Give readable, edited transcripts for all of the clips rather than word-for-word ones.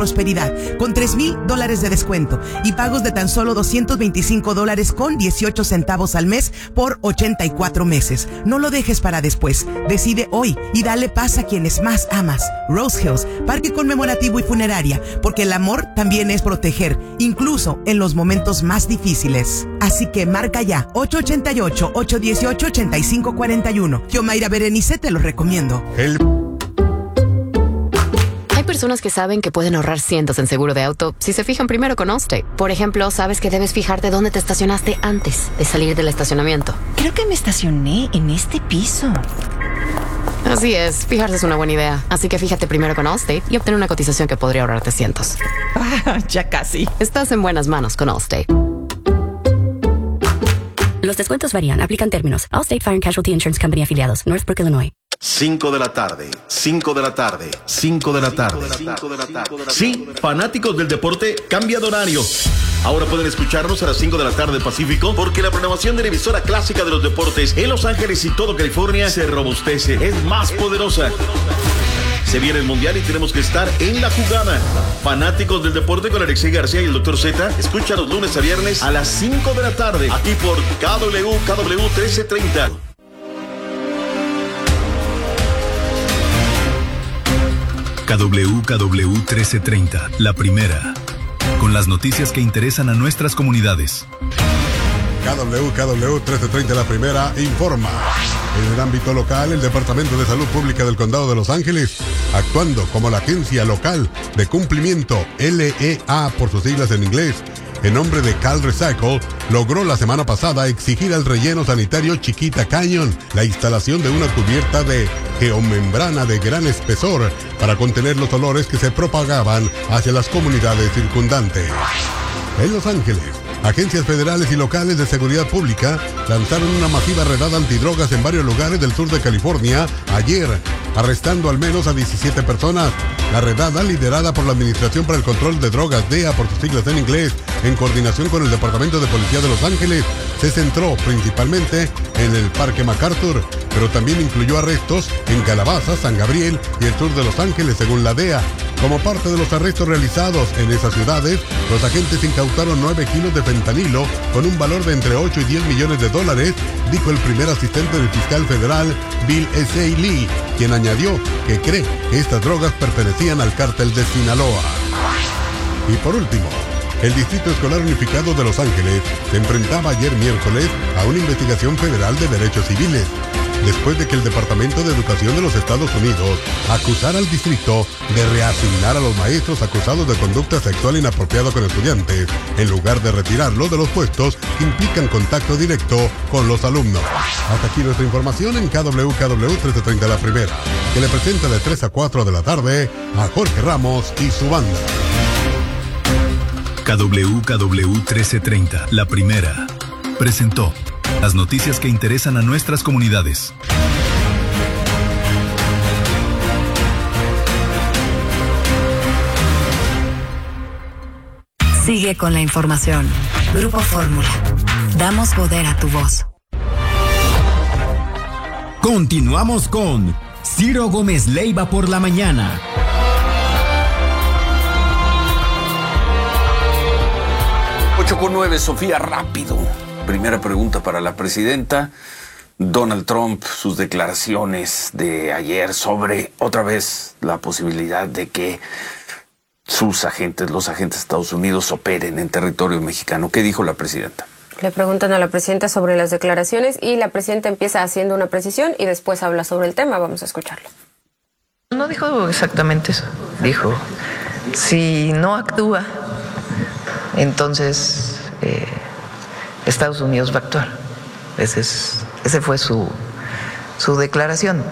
Prosperidad, con $3,000 de descuento y pagos de tan solo $225 con 18 centavos al mes por 84 meses. No lo dejes para después. Decide hoy y dale paz a quienes más amas. Rose Hills, parque conmemorativo y funeraria, porque el amor también es proteger, incluso en los momentos más difíciles. Así que marca ya 888-818-8541. Yo, Mayra Berenice, te lo recomiendo. Hay personas que saben que pueden ahorrar cientos en seguro de auto si se fijan primero con Allstate. Por ejemplo, sabes que debes fijarte dónde te estacionaste antes de salir del estacionamiento. Creo que me estacioné en este piso. Así es, fijarse es una buena idea. Así que fíjate primero con Allstate y obtén una cotización que podría ahorrarte cientos. Ya casi. Estás en buenas manos con Allstate. Los descuentos varían. Aplican términos. Allstate Fire and Casualty Insurance Company afiliados. Northbrook, Illinois. 5 de la tarde, 5 de la tarde, 5 de la tarde. Sí, fanáticos del deporte, cambia de horario. Ahora pueden escucharnos a las 5 de la tarde Pacífico, porque la programación de la emisora clásica de los deportes en Los Ángeles y todo California se robustece, es más poderosa. Se viene el Mundial y tenemos que estar en la jugada. Fanáticos del deporte con Alexei García y el Dr. Z, escucha los lunes a viernes a las 5 de la tarde, aquí por KW 1330. KW 1330, la primera, con las noticias que interesan a nuestras comunidades. KW 1330, la primera, informa. En el ámbito local, el Departamento de Salud Pública del Condado de Los Ángeles, actuando como la Agencia Local de Cumplimiento, LEA por sus siglas en inglés, en nombre de Cal Recycle, logró la semana pasada exigir al relleno sanitario Chiquita Canyon la instalación de una cubierta de geomembrana de gran espesor para contener los olores que se propagaban hacia las comunidades circundantes. En Los Ángeles, agencias federales y locales de seguridad pública lanzaron una masiva redada antidrogas en varios lugares del sur de California ayer, arrestando al menos a 17 personas. La redada, liderada por la Administración para el Control de Drogas, DEA por sus siglas en inglés, en coordinación con el Departamento de Policía de Los Ángeles, se centró principalmente en el Parque MacArthur, pero también incluyó arrestos en Calabasas, San Gabriel y el sur de Los Ángeles, según la DEA. Como parte de los arrestos realizados en esas ciudades, los agentes incautaron 9 kilos de fentanilo con un valor de entre 8 y 10 millones de dólares, dijo el primer asistente del fiscal federal, Bill S. Lee, quien añadió que cree que estas drogas pertenecían al cártel de Sinaloa. Y por último, el Distrito Escolar Unificado de Los Ángeles se enfrentaba ayer miércoles a una investigación federal de derechos civiles, después de que el Departamento de Educación de los Estados Unidos acusara al distrito de reasignar a los maestros acusados de conducta sexual inapropiada con estudiantes, en lugar de retirarlos de los puestos que implican contacto directo con los alumnos. Hasta aquí nuestra información en KW 1330 la primera, que le presenta de 3 a 4 de la tarde a Jorge Ramos y su banda. KW 1330, la primera, presentó las noticias que interesan a nuestras comunidades. Sigue con la información. Grupo Fórmula. Damos poder a tu voz. Continuamos con Ciro Gómez Leiva por la mañana. 8:09, Sofía, rápido. Primera pregunta para la presidenta. Donald Trump, sus declaraciones de ayer sobre, otra vez, la posibilidad de que sus agentes, los agentes de Estados Unidos, operen en territorio mexicano. ¿Qué dijo la presidenta? Le preguntan a la presidenta sobre las declaraciones y la presidenta empieza haciendo una precisión y después habla sobre el tema. Vamos a escucharlo. No dijo exactamente eso. Dijo, si no actúa, entonces Estados Unidos va a actuar. Ese fue su declaración.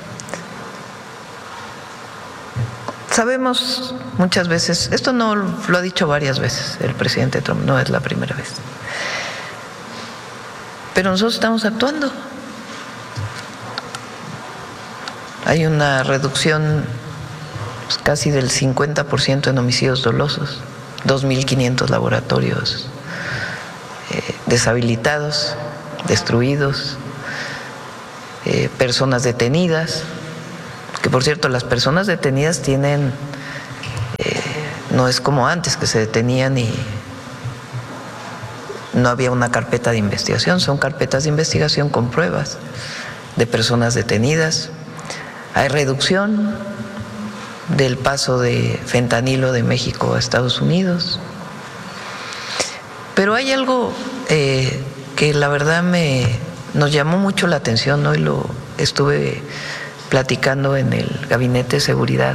Sabemos muchas veces, esto no lo ha dicho varias veces el presidente Trump, no es la primera vez. Pero nosotros estamos actuando. Hay una reducción casi del 50% en homicidios dolosos, 2.500 laboratorios deshabilitados, destruidos, personas detenidas, que por cierto las personas detenidas tienen No es como antes, que se detenían y no había una carpeta de investigación. Son carpetas de investigación con pruebas de personas detenidas. Hay reducción del paso de fentanilo de México a Estados Unidos. Pero hay algo que la verdad nos llamó mucho la atención. Hoy lo estuve platicando en el Gabinete de Seguridad.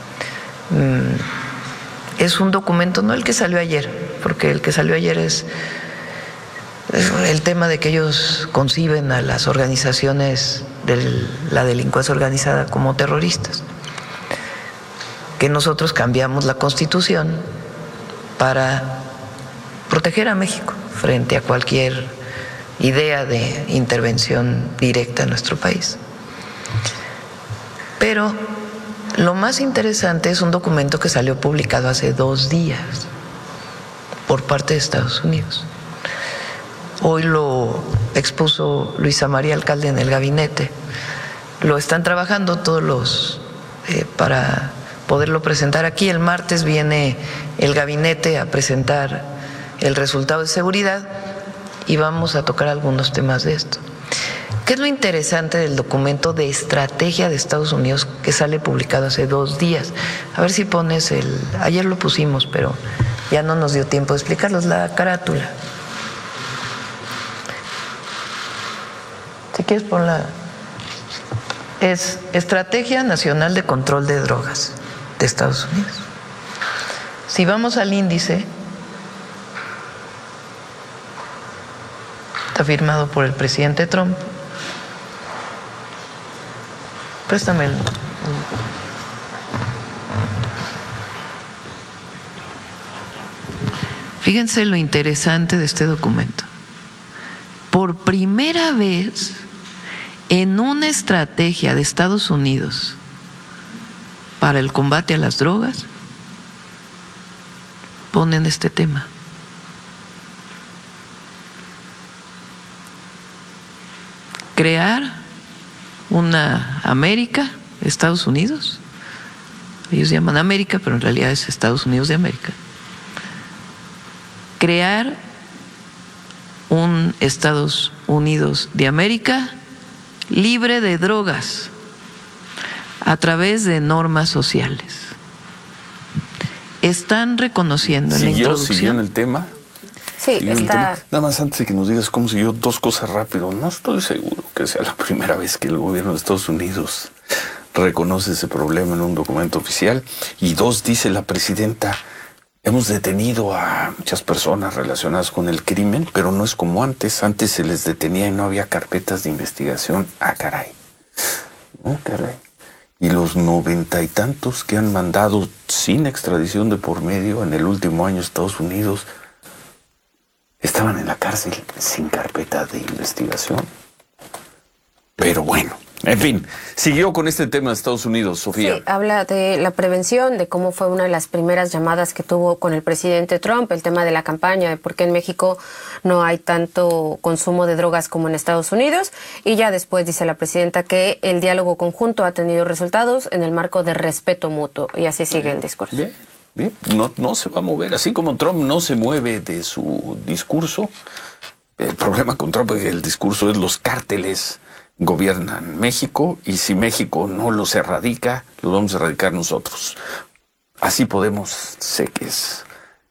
Es un documento, no el que salió ayer, porque el que salió ayer es el tema de que ellos conciben a las organizaciones de la delincuencia organizada como terroristas, que nosotros cambiamos la Constitución para proteger a México frente a cualquier idea de intervención directa en nuestro país. Pero lo más interesante es un documento que salió publicado hace 2 días por parte de Estados Unidos. Hoy lo expuso Luisa María Alcalde en el gabinete. Lo están trabajando todos para poderlo presentar aquí. El martes viene el gabinete a presentar el resultado de seguridad y vamos a tocar algunos temas de esto. ¿Qué es lo interesante del documento de estrategia de Estados Unidos que sale publicado hace 2 días? A ver si pones ayer lo pusimos, pero ya no nos dio tiempo de explicarlos, la carátula. Si quieres ponla. Es Estrategia Nacional de Control de Drogas de Estados Unidos. Si vamos al índice, está firmado por el presidente Trump. Préstame Fíjense lo interesante de este documento. Por primera vez en una estrategia de Estados Unidos para el combate a las drogas, ponen este tema. Crear una América, Estados Unidos, ellos llaman América, pero en realidad es Estados Unidos de América. Crear un Estados Unidos de América libre de drogas a través de normas sociales. Están reconociendo en la introducción. ¿Siguió en el tema? Sí, está. Nada más antes de que nos digas cómo siguió, 2 cosas rápido. No estoy seguro que sea la primera vez que el gobierno de Estados Unidos reconoce ese problema en un documento oficial. Y 2, dice la presidenta, hemos detenido a muchas personas relacionadas con el crimen, pero no es como antes. Antes se les detenía y no había carpetas de investigación. Ah, caray. Ah, caray. Y los 90 y tantos que han mandado sin extradición de por medio en el último año a Estados Unidos estaban en la cárcel sin carpeta de investigación. Pero bueno, en fin, siguió con este tema de Estados Unidos, Sofía. Sí, habla de la prevención, de cómo fue una de las primeras llamadas que tuvo con el presidente Trump, el tema de la campaña, de por qué en México no hay tanto consumo de drogas como en Estados Unidos. Y ya después dice la presidenta que el diálogo conjunto ha tenido resultados en el marco de respeto mutuo. Y así sigue el discurso. Bien. Bien, no se va a mover, así como Trump no se mueve de su discurso. El problema con Trump es que el discurso es los cárteles gobiernan México y si México no los erradica, los vamos a erradicar nosotros. Así podemos, sé que es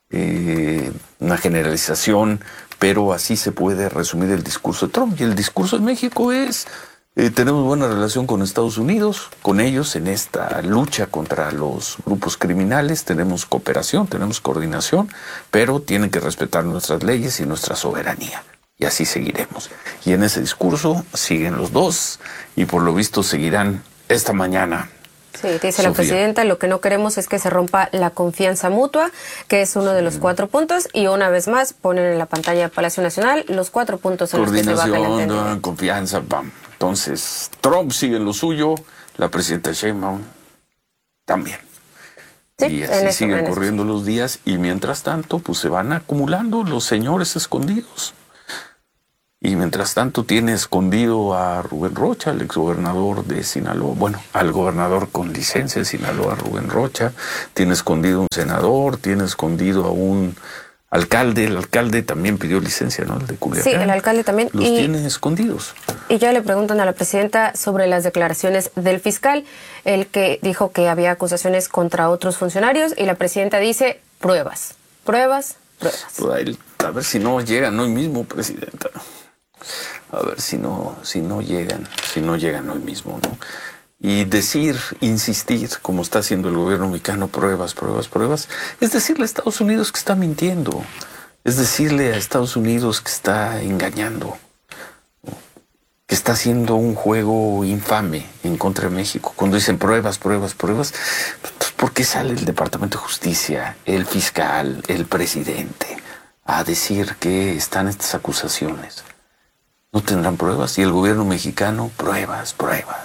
una generalización, pero así se puede resumir el discurso de Trump. Y el discurso de México es... tenemos buena relación con Estados Unidos, con ellos en esta lucha contra los grupos criminales, tenemos cooperación, tenemos coordinación, pero tienen que respetar nuestras leyes y nuestra soberanía. Y así seguiremos. Y en ese discurso siguen los dos y por lo visto seguirán esta mañana. Sí, dice la presidenta, lo que no queremos es que se rompa la confianza mutua, que es uno de los 4 puntos, y una vez más ponen en la pantalla de Palacio Nacional los 4 puntos en los que se baja el entendimiento. Coordinación, confianza, bam. Entonces, Trump sigue en lo suyo, la presidenta Sheinbaum también. Sí, y así siguen corriendo los días y mientras tanto, pues se van acumulando los señores escondidos. Y mientras tanto tiene escondido a Rubén Rocha, el exgobernador de Sinaloa, bueno, al gobernador con licencia de Sinaloa, Rubén Rocha, tiene escondido a un senador, tiene escondido a un alcalde. El alcalde también pidió licencia, ¿no? El de Culiacán. Sí, el alcalde también. Los tiene escondidos. Y ya le preguntan a la presidenta sobre las declaraciones del fiscal, el que dijo que había acusaciones contra otros funcionarios, y la presidenta dice pruebas. A ver si no llegan hoy mismo, presidenta. A ver si no llegan hoy mismo, ¿no? Y insistir, como está haciendo el gobierno mexicano, pruebas, es decirle a Estados Unidos que está mintiendo, es decirle a Estados Unidos que está engañando, que está haciendo un juego infame en contra de México. Cuando dicen pruebas, pues, ¿por qué sale el Departamento de Justicia, el fiscal, el presidente a decir que están estas acusaciones? No tendrán pruebas. Y el gobierno mexicano, pruebas.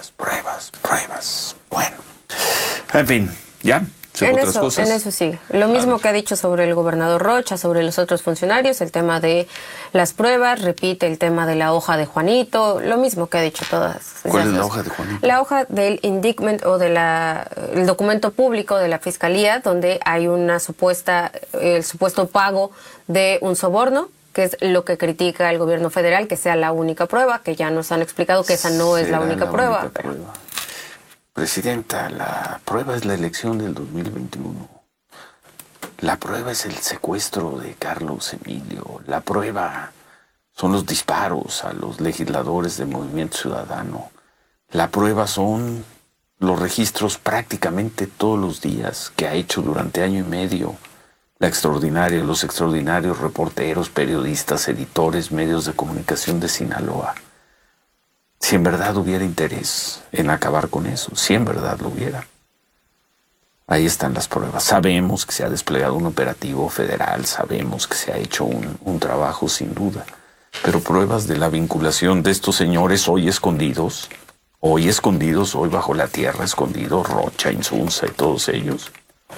Bueno, en fin, ya. En eso sigue. Lo mismo que ha dicho sobre el gobernador Rocha, sobre los otros funcionarios, el tema de las pruebas, repite el tema de la hoja de Juanito, lo mismo que ha dicho todas. ¿Cuál es la hoja de Juanito? La hoja del indictment o el documento público de la fiscalía, donde hay el supuesto pago de un soborno, que es lo que critica el gobierno federal, que sea la única prueba, que ya nos han explicado que esa no es la única prueba. Presidenta, la prueba es la elección del 2021. La prueba es el secuestro de Carlos Emilio. La prueba son los disparos a los legisladores del Movimiento Ciudadano. La prueba son los registros prácticamente todos los días que ha hecho durante año y medio los extraordinarios reporteros, periodistas, editores, medios de comunicación de Sinaloa. Si en verdad hubiera interés en acabar con eso, si en verdad lo hubiera. Ahí están las pruebas. Sabemos que se ha desplegado un operativo federal, sabemos que se ha hecho un trabajo sin duda, pero pruebas de la vinculación de estos señores hoy escondidos, hoy bajo la tierra escondidos, Rocha, Insunza y todos ellos.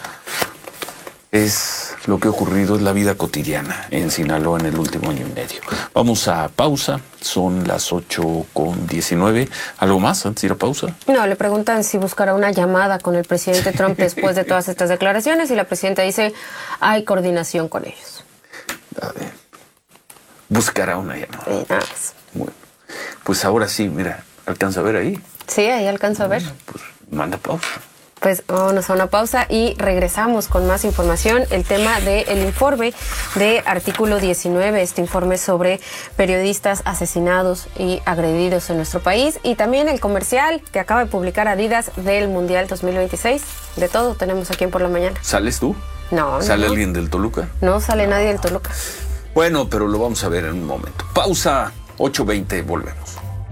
Es lo que ha ocurrido en la vida cotidiana en Sinaloa en el último año y medio. Vamos a pausa, son las 8:19. ¿Algo más antes de ir a pausa? No, le preguntan si buscará una llamada con el presidente Trump después de todas estas declaraciones y la presidenta dice, hay coordinación con ellos. A ver, buscará una llamada. Nada más. Bueno, pues ahora sí, mira, ¿alcanza a ver ahí? Sí, ahí alcanzo a ver. Pues manda pausa. Pues vámonos a una pausa y regresamos con más información. El tema del informe de Artículo 19, este informe sobre periodistas asesinados y agredidos en nuestro país. Y también el comercial que acaba de publicar Adidas del Mundial 2026. De todo tenemos aquí en Por la Mañana. ¿Sales tú? No. ¿Sale alguien del Toluca? No sale nadie del Toluca. Bueno, pero lo vamos a ver en un momento. Pausa, 8:20, volvemos.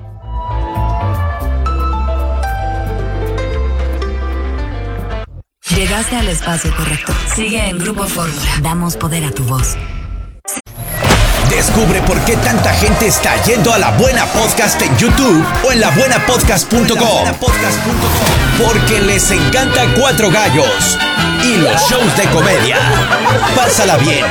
Llegaste al espacio correcto. Sigue en Grupo Fórmula. Damos poder a tu voz. Descubre por qué tanta gente está yendo a La Buena Podcast en YouTube o en labuenapodcast.com. Porque les encanta Cuatro Gallos y los shows de comedia. Pásala bien